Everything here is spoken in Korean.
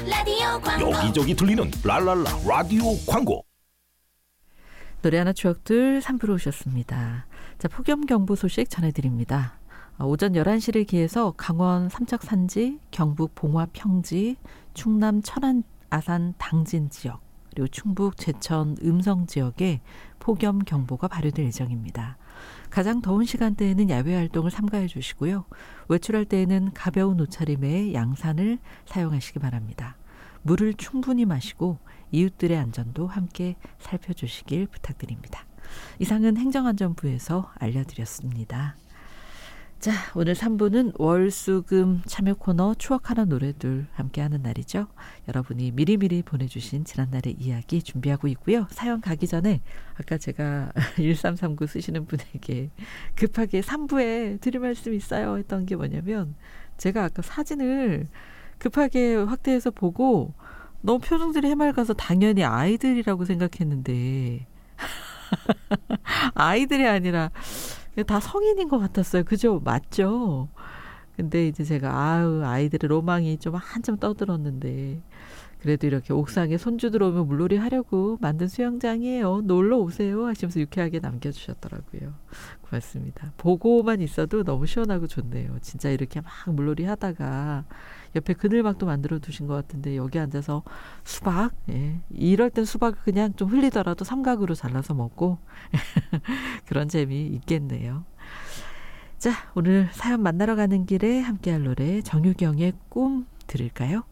라디오 광고. 여기저기 들리는 랄랄라 라디오 광고. 노래 하나 추억들 3부로 오셨습니다. 자, 폭염경보 소식 전해드립니다. 오전 11시를 기해서 강원 삼척산지, 경북 봉화 평지, 충남 천안 아산 당진 지역, 그리고 충북 제천 음성 지역에 폭염경보가 발효될 예정입니다. 가장 더운 시간대에는 야외 활동을 삼가해 주시고요. 외출할 때에는 가벼운 옷차림에 양산을 사용하시기 바랍니다. 물을 충분히 마시고 이웃들의 안전도 함께 살펴주시길 부탁드립니다. 이상은 행정안전부에서 알려드렸습니다. 자, 오늘 3부는 월수금 참여 코너 추억하는 노래들 함께하는 날이죠. 여러분이 미리미리 보내주신 지난날의 이야기 준비하고 있고요. 사연 가기 전에 아까 제가 1339 쓰시는 분에게 급하게 3부에 드릴 말씀 있어요 했던 게 뭐냐면, 제가 아까 사진을 급하게 확대해서 보고 너무 표정들이 해맑아서 당연히 아이들이라고 생각했는데 아이들이 아니라 다 성인인 것 같았어요. 그죠? 맞죠? 근데 이제 제가 아이들의 로망이 좀 한참 떠들었는데, 그래도 이렇게 옥상에 손주 들어오면 물놀이 하려고 만든 수영장이에요. 놀러 오세요 하시면서 유쾌하게 남겨주셨더라고요. 고맙습니다. 보고만 있어도 너무 시원하고 좋네요. 진짜 이렇게 막 물놀이 하다가 옆에 그늘막도 만들어 두신 것 같은데 여기 앉아서 수박, 이럴 땐 수박을 그냥 좀 흘리더라도 삼각으로 잘라서 먹고 그런 재미 있겠네요. 자, 오늘 사연 만나러 가는 길에 함께할 노래 정유경의 꿈 들을까요?